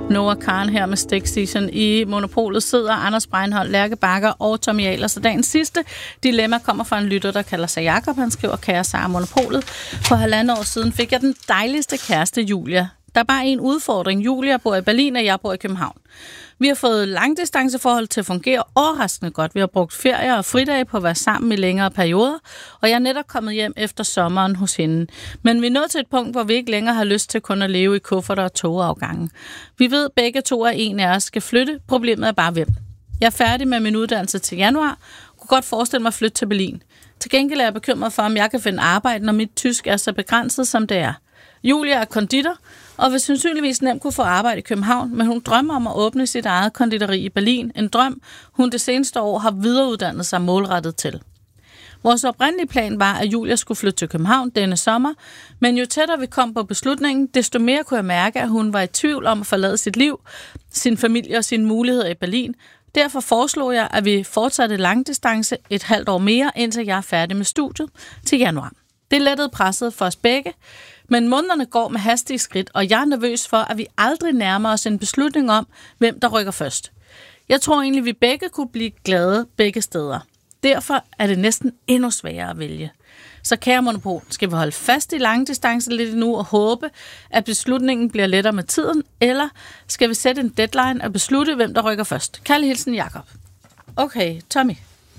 Noah Khan her med Stik Station. I Monopolet sidder Anders Breinholt, Lærke Bakker og Tommy Ahlers. Så dagens sidste dilemma kommer fra en lytter, der kalder sig Jakob. Han skriver, kære Sara Monopolet. For 1,5 år siden fik jeg den dejligste kæreste, Julia. Der er bare en udfordring. Julia bor i Berlin, og jeg bor i København. Vi har fået langdistanceforhold til at fungere overraskende godt. Vi har brugt ferier og fridage på at være sammen i længere perioder, og jeg er netop kommet hjem efter sommeren hos hende. Men vi er nået til et punkt, hvor vi ikke længere har lyst til kun at leve i kufferter og togafgange. Vi ved begge to, at en af os skal flytte. Problemet er bare hvem. Jeg er færdig med min uddannelse til januar. Kunne godt forestille mig at flytte til Berlin. Til gengæld er jeg bekymret for, om jeg kan finde arbejde, når mit tysk er så begrænset, som det er. Julia er konditor, og vil sandsynligvis nemt kunne få arbejde i København, men hun drømmer om at åbne sit eget konditori i Berlin. En drøm, hun det seneste år har videreuddannet sig målrettet til. Vores oprindelige plan var, at Julia skulle flytte til København denne sommer, men jo tættere vi kom på beslutningen, desto mere kunne jeg mærke, at hun var i tvivl om at forlade sit liv, sin familie og sine muligheder i Berlin. Derfor foreslog jeg, at vi fortsatte langdistance et halvt år mere, indtil jeg er færdig med studiet til januar. Det lettede presset for os begge, men månederne går med hastige skridt, og jeg er nervøs for, at vi aldrig nærmer os en beslutning om, hvem der rykker først. Jeg tror egentlig, at vi begge kunne blive glade begge steder. Derfor er det næsten endnu sværere at vælge. Så kære Monopol, skal vi holde fast i langdistance lidt nu og håbe, at beslutningen bliver lettere med tiden, eller skal vi sætte en deadline og beslutte, hvem der rykker først? Kald hilsen Jakob. Okay, Tommy.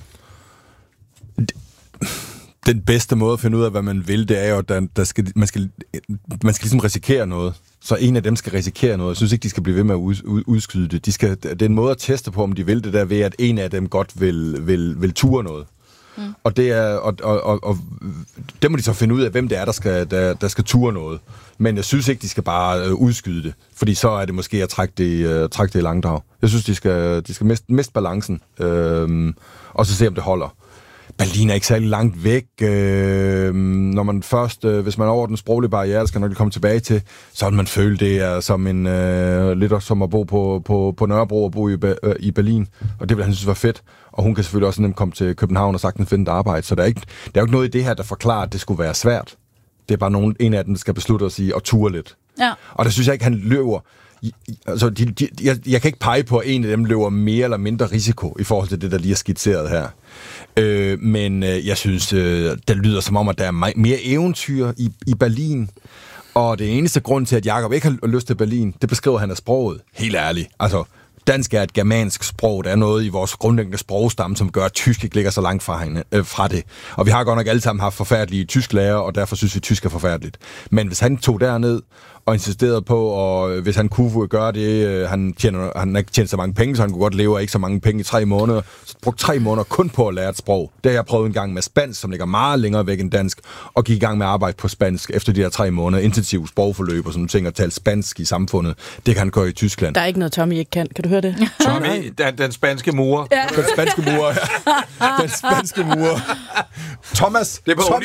Den bedste måde at finde ud af, hvad man vil, det er jo, at man skal ligesom risikere noget. Så en af dem skal risikere noget. Jeg synes ikke, de skal blive ved med at udskyde det. Det er en måde at teste på, om de vil det der ved, at en af dem godt vil ture noget. Mm. Og det er og det må de så finde ud af, hvem det er, der skal ture noget. Men jeg synes ikke, de skal bare udskyde det, fordi så er det måske at trække det i langdrag. Jeg synes, de skal miste balancen, og så se, om det holder. Berlin er ikke særlig langt væk. Når man først, hvis man er over den sproglige barriere, der skal nok komme tilbage til, så vil man føle, det er som lidt som at bo på Nørrebro og bo i Berlin. Og det vil han synes var fedt. Og hun kan selvfølgelig også nemt komme til København og sagtens finde et arbejde. Så der er jo ikke noget i det her, der forklarer, at det skulle være svært. Det er bare en af dem, der skal beslutte sig og ture lidt. Ja. Og der synes jeg ikke, han løber. Altså, jeg kan ikke pege på, at en af dem løber mere eller mindre risiko i forhold til det, der lige er skitseret her. Men jeg synes, det lyder som om, at der er mere eventyr i Berlin. Og det eneste grund til, at Jakob ikke har lyst til Berlin, det beskriver han af sproget. Helt ærligt. Altså, dansk er et germansk sprog. Der er noget i vores grundlæggende sprogstamme, som gør, at tysk ikke ligger så langt fra det. Og vi har godt nok alle sammen haft forfærdelige tysklærer, og derfor synes vi, at tysk er forfærdeligt. Men hvis han tog derned og insisterede på, og hvis han kunne gøre det, han har ikke tjent så mange penge, så han kunne godt leve af ikke så mange penge i 3 måneder, så brugte 3 måneder kun på at lære et sprog. Det har jeg prøvet en gang med spansk, som ligger meget længere væk end dansk, og gik i gang med at arbejde på spansk efter de her 3 måneder, intensiv sprogforløb og sådan ting, og tale spansk i samfundet. Det kan han gøre i Tyskland. Der er ikke noget, Tommy ikke kan. Kan du høre det? Tommy, den spanske murer. Ja. Den spanske murer, ja. Den spanske murer. Thomas, det var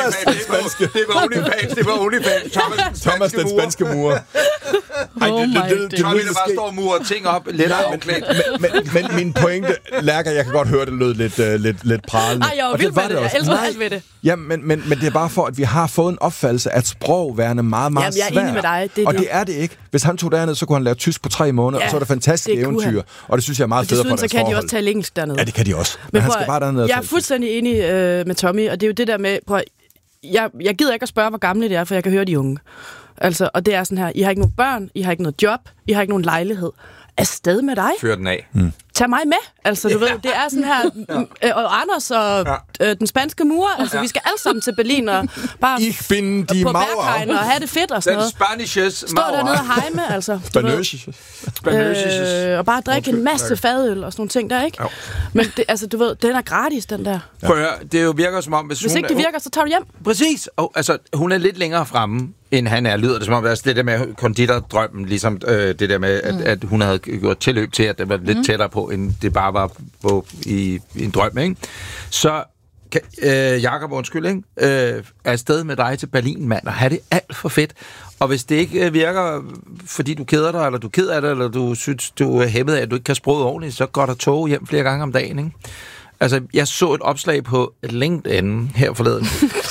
OnlyFans. Thomas, den spanske murer. Tommy, der bare står og murer ting op lidt afklædt. Men min pointe, Lærker, jeg kan godt høre, det lød lidt pralende. Ej, jeg var vild med det. Jeg elsker alt ved det. Ja, men det er bare for, at vi har fået en opfattelse af et sprog værende meget, meget svært. Jeg er enig med dig. Og det er det ikke. Hvis han tog derned, så kunne han lære tysk på 3 måneder, og så er det fantastisk eventyr. Og det synes jeg er meget fedt for deres forhold. Så kan de også tale engelsk dernede. Ja, det kan de også. Men han skal bare dernede. Jeg er fuldstændig enig med Tommy, og det er jo det der med, jeg gider ikke at spørge, hvor gamle det er, for jeg kan høre de unge. Altså, og det er sådan her, I har ikke nogen børn, I har ikke noget job, I har ikke nogen lejlighed. Afsted med dig. Fyr den af. Tag mig med. Altså, du ved, det er sådan her, og Anders og den spanske mur, altså, vi skal alle sammen til Berlin og bare på Berghain og have det fedt og sådan noget. Den Spanishes Stå dernede og hejme, altså. Og bare drikke en masse fadøl og sådan nogle ting der, ikke? Jo. Men det, altså, du ved, den er gratis, den der. Prøv at høre, det jo virker som om, hvis ikke det virker, så tager du hjem. Præcis. Og, altså, hun er lidt længere fremme, end han er. Lyder det som om, altså, det der med konditordrømmen, ligesom det der med, at hun havde gjort tilløb til, at det var lidt tættere på, end det bare var på i en drøm, ikke? Så Jakob, undskyld, ikke? Er afsted med dig til Berlin, mand, og have det alt for fedt. Og hvis det ikke virker, fordi du keder dig, eller du er ked af det, eller du synes, du er hæmmet af, at du ikke kan sproget ordentligt, så går der tog hjem flere gange om dagen, ikke? Altså, jeg så et opslag på LinkedIn her forleden.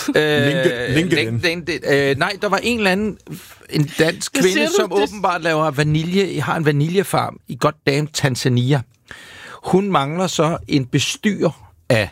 LinkedIn? Nej, der var en eller anden en dansk kvinde, som åbenbart laver har en vaniljefarm i goddamn Tanzania. Hun mangler så en bestyrer af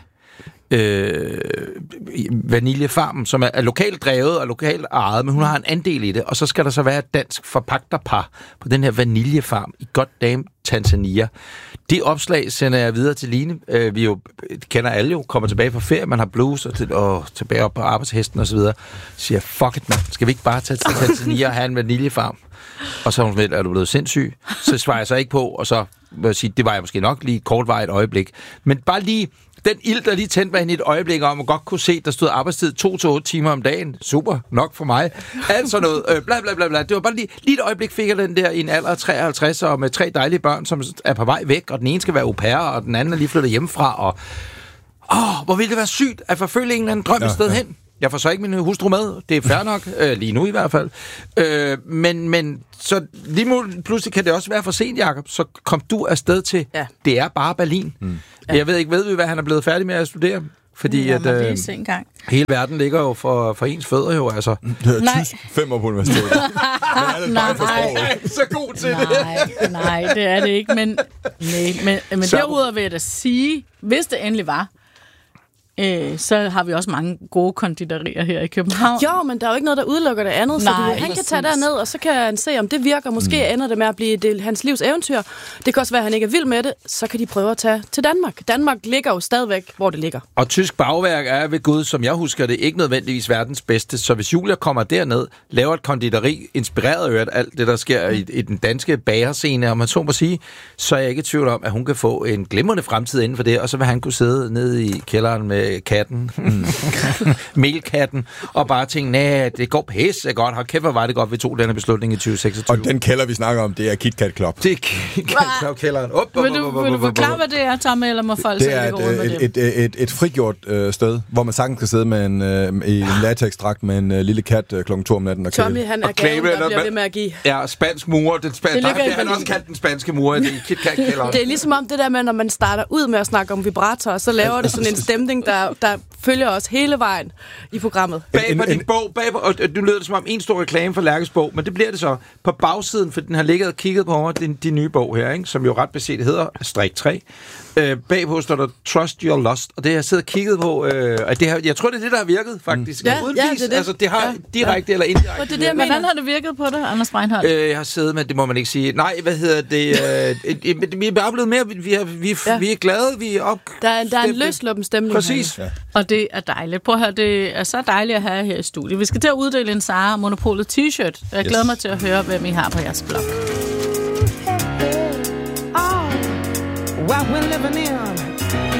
vaniljefarmen, som er lokalt drevet og lokalt ejet, men hun har en andel i det, og så skal der så være et dansk forpagterpar på den her vaniljefarm i goddamn Tanzania. Det opslag sender jeg videre til Line. Vi jo kender alle jo, kommer tilbage fra ferie, man har blues og tilbage op på arbejdshesten og så videre. Siger, fuck it, man. Skal vi ikke bare tage til Tanzania og have en vaniljefarm? Og så er hun sådan, er du blevet sindssyg? Så svarer jeg så ikke på, og så vil jeg sige, det var jeg måske nok lige kortvarigt øjeblik. Men bare lige den ild, der lige tændte mig ind i et øjeblik, om at godt kunne se, der stod arbejdstid 2 til 8 timer om dagen. Super, nok for mig. Altså noget, bla bla bla bla. Det var bare lige et øjeblik, fik jeg den der i en alder af 53, og med 3 dejlige børn, som er på vej væk, og den ene skal være au pair, og den anden er lige flyttet hjemmefra, og hvor ville det være sygt at forfølge en eller anden drøm et sted hen. Jeg får så ikke min hustru med. Det er fair nok, lige nu i hvert fald. Men så lige pludselig kan det også være for sent, Jacob. Så kom du afsted til, det er bare Berlin. Jeg ved ikke, hvad han er blevet færdig med at studere? Fordi at hele verden ligger jo for ens fødder jo, altså. Det er tysk 5 år på universitetet. Nej, så god til det. Nej, det er det ikke. Men derudover vil jeg da sige, hvis det endelig var, så har vi også mange gode konditorier her i København. Jo, men der er jo ikke noget, der udelukker det andet. Så han kan tage derned, og så kan han se, om det virker. Måske ender det med at blive hans livs eventyr. Det kan også være, at han ikke er vild med det. Så kan de prøve at tage til Danmark. Danmark ligger jo stadigvæk, hvor det ligger. Og tysk bagværk er ved Gud, som jeg husker det, ikke nødvendigvis verdens bedste. Så hvis Julia kommer derned, laver et konditori, inspireret af alt det, der sker i den danske bagerscene, om man så må sige, så er jeg ikke i tvivl om, at hun kan få en glimrende fremtid inden for det, og så vil han kunne sidde nede i kælderen med katten, melkatten, og bare tænke, nej, det går pisse godt. Hold kæft, hvor var det godt, vi tog denne beslutning i 2026. Og den kælder, vi snakker om, det er KitKat Club. Det er KitKat Club-kælderen. Vil du forklare, hvad det er, Tommy, eller må folk selv gå ud med det? Et frigjort sted, hvor man sagtens kan sidde med en latexdragt med en lille kat klokken 2 om natten. Og Tommy, han er gaven, der bliver ved med at give. Ja, spansk mur. Det han også kaldt den spanske mur, det er KitKat-kælderen. Det er ligesom om det der med, når man starter ud med at snakke om vibrator, så laver det sådan en stemning, der følger os hele vejen i programmet. Bag på din bog, og nu lød det som om en stor reklame for Lærkes bog, men det bliver det så på bagsiden, for den har ligget og kigget på mig, din nye bog her, ikke, som jo ret beset hedder Strik 3. Bagpå står der Trust Your Lust, og det har jeg siddet og kigget på, og det har, jeg tror, det er det, der har virket, faktisk. Ja, det er det. Altså, det har direkte eller indirekte. Hvordan har det virket på dig, Anders Breinholt? Jeg har siddet med, det må man ikke sige. Nej, hvad hedder det? Vi er bare blevet mere, vi er glade, vi er op. Der er en løsluppen stemning. Præcis. Ja. Og det er dejligt. Prøv at høre, det er så dejligt at have her i studiet. Vi skal til at uddele en Sara Monopolet t-shirt. Jeg glæder mig til at høre, hvem I har på jeres blog. What we're living in